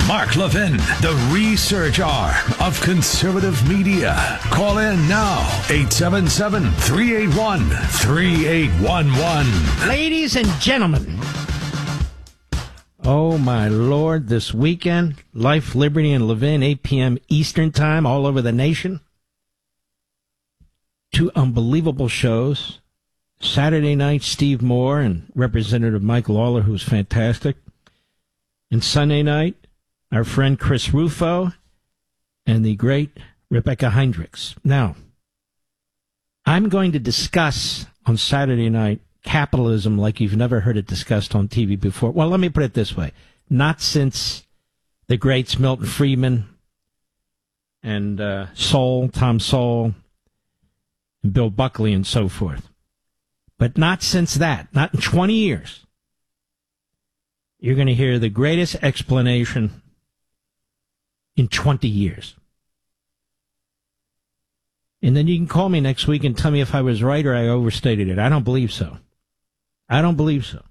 Mark Levin, the research arm of conservative media. Call in now, 877-381-3811. Ladies and gentlemen, oh my Lord, this weekend, Life, Liberty, and Levin, 8 p.m. Eastern Time, all over the nation. 2 unbelievable shows. Saturday night, Steve Moore and Representative Mike Lawler, who's fantastic. And Sunday night, our friend Chris Rufo and the great Rebecca Hendricks. Now, I'm going to discuss on Saturday night capitalism like you've never heard it discussed on TV before. Well, let me put it this way. Not since the greats Milton Friedman and Tom Sowell, and Bill Buckley and so forth. But not since that, not in 20 years. You're going to hear the greatest explanation in 20 years. And then you can call me next week and tell me if I was right or I overstated it. I don't believe so. I don't believe so.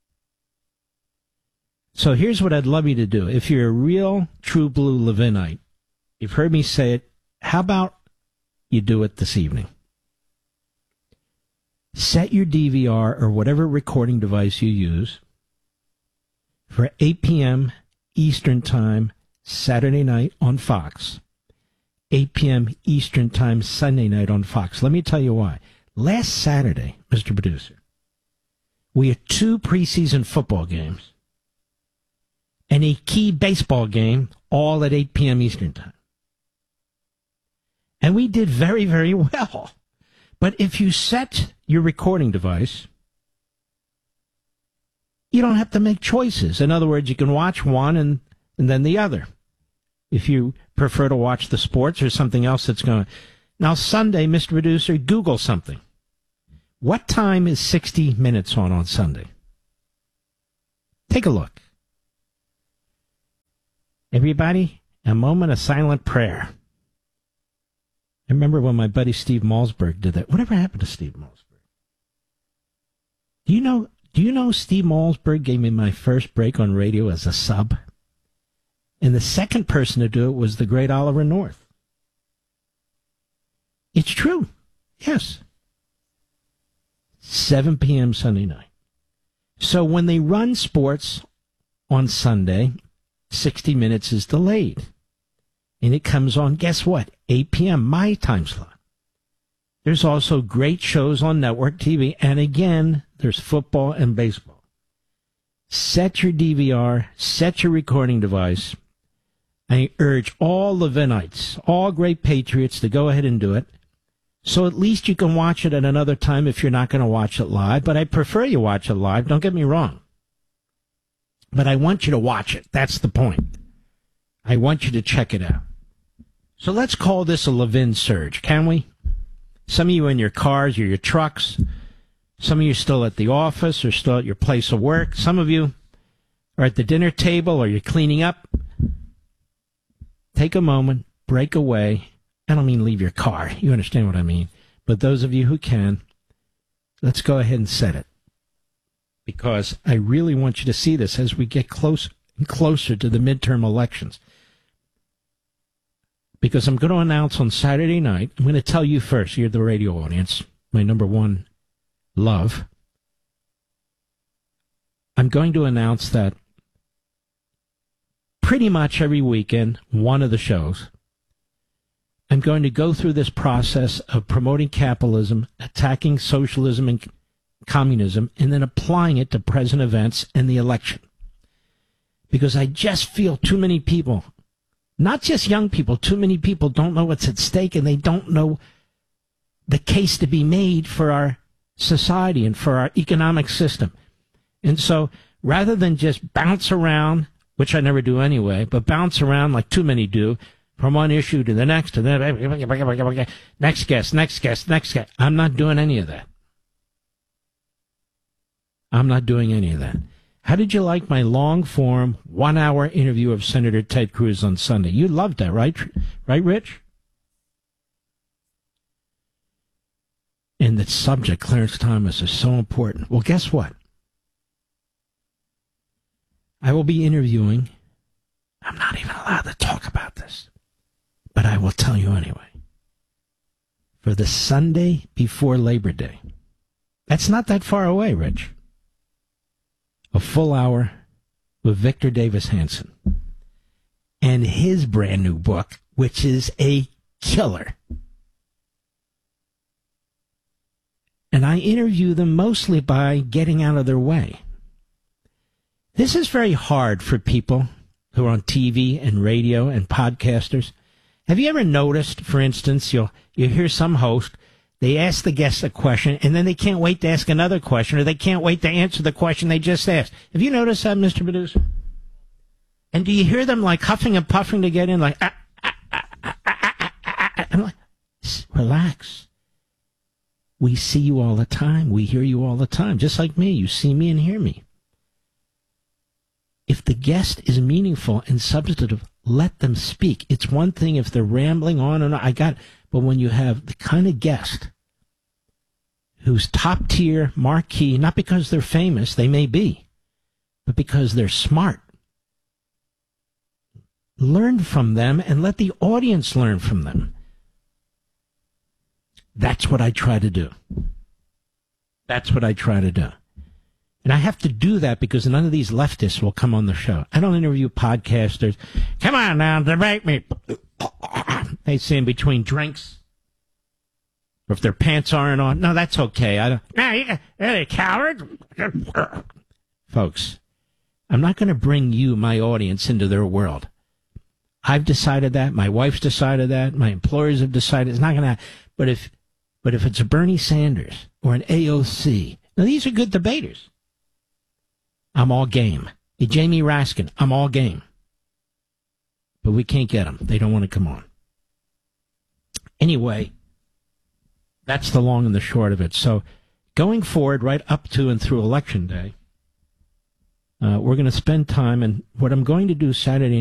So here's what I'd love you to do. If you're a real, true blue Levinite, you've heard me say it, how about you do it this evening? Set your DVR or whatever recording device you use for 8 p.m. Eastern Time, Saturday night on Fox. 8 p.m. Eastern Time, Sunday night on Fox. Let me tell you why. Last Saturday, Mr. Producer, we had 2 preseason football games and a key baseball game all at 8 p.m. Eastern Time. And we did very, very well. But if you set your recording device, you don't have to make choices. In other words, you can watch one and then the other. If you prefer to watch the sports or something else that's going on. Now, Sunday, Mr. Producer, Google something. What time is 60 Minutes on Sunday? Take a look. Everybody, a moment of silent prayer. I remember when my buddy Steve Malzberg did that. Whatever happened to Steve Malzberg? Do you know Steve Malzberg gave me my first break on radio as a sub? And the second person to do it was the great Oliver North. It's true. Yes. 7 p.m. Sunday night. So when they run sports on Sunday, 60 Minutes is delayed. And it comes on, guess what? 8 p.m., my time slot. There's also great shows on network TV. And again, there's football and baseball. Set your DVR, set your recording device. I urge all Levinites, all great patriots to go ahead and do it. So at least you can watch it at another time if you're not going to watch it live. But I prefer you watch it live. Don't get me wrong. But I want you to watch it. That's the point. I want you to check it out. So let's call this a Levin surge, can we? Some of you in your cars or your trucks. Some of you still at the office or still at your place of work. Some of you are at the dinner table or you're cleaning up. Take a moment, break away. I don't mean leave your car. You understand what I mean. But those of you who can, let's go ahead and set it. Because I really want you to see this as we get closer and closer to the midterm elections. Because I'm going to announce on Saturday night, I'm going to tell you first, you're the radio audience, my number one love. I'm going to announce that pretty much every weekend, one of the shows, I'm going to go through this process of promoting capitalism, attacking socialism and communism, and then applying it to present events and the election. Because I just feel too many people, not just young people, too many people don't know what's at stake, and they don't know the case to be made for our society and for our economic system. And so rather than just bounce around, which I never do anyway, but bounce around like too many do, from one issue to the next, and then next guest. I'm not doing any of that. I'm not doing any of that. How did you like my long-form, 1-hour interview of Senator Ted Cruz on Sunday? You loved that, right? Right, Rich? And the subject, Clarence Thomas, is so important. Well, guess what? I will be interviewing. I'm not not allowed to talk about this, but I will tell you anyway. For the Sunday before Labor Day, that's not that far away, Rich. A full hour with Victor Davis Hanson and his brand new book, which is a killer. And I interview them mostly by getting out of their way. This is very hard for people who are on TV and radio and podcasters. Have you ever noticed, for instance, you hear some host, they ask the guest a question, and then they can't wait to ask another question, or they can't wait to answer the question they just asked. Have you noticed that, Mr. Producer? And do you hear them like huffing and puffing to get in, like, I'm like, relax. We see you all the time. We hear you all the time. Just like me. You see me and hear me. If the guest is meaningful and substantive, let them speak. It's one thing if they're rambling on and on. But when you have the kind of guest who's top tier, marquee, not because they're famous, they may be, but because they're smart, learn from them and let the audience learn from them. That's what I try to do. That's what I try to do. And I have to do that because none of these leftists will come on the show. I don't interview podcasters. Come on now, debate me. They say in between drinks. Or if their pants aren't on. No, that's okay. I don't. No, you're a coward. Folks, I'm not going to bring you, my audience, into their world. I've decided that. My wife's decided that. My employers have decided it's not going to happen. But if it's a Bernie Sanders or an AOC, now these are good debaters. I'm all game. A Jamie Raskin, I'm all game. But we can't get them. They don't want to come on. Anyway, that's the long and the short of it. So going forward, right up to and through Election Day, we're going to spend time, and what I'm going to do Saturday